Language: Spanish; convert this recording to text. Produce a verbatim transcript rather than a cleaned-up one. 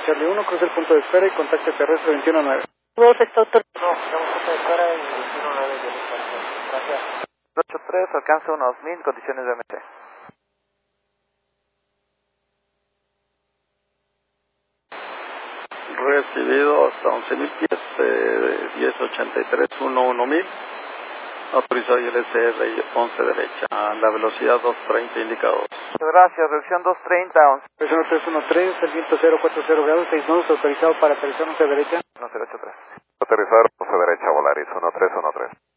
Charlie uno, cruce el punto de espera y contacte terrestre veintiuno nueve. Golf está autor... No, estamos punto de espera y veintiuno nueve de Gracias. ocho tres, alcanza unos mil, condiciones de M T. Recibido hasta once mil pies, eh, diez ochenta y tres, once mil. Autorizado I L C R once derecha, la velocidad doscientos treinta indicado. Gracias, reducción doscientos treinta, once. Presión tres uno tres, el viento cero cuarenta grados, seis nudos, autorizado para aterrizar once derecha. uno cero ocho tres. Aterrizar once derecha, Volaris uno tres uno tres.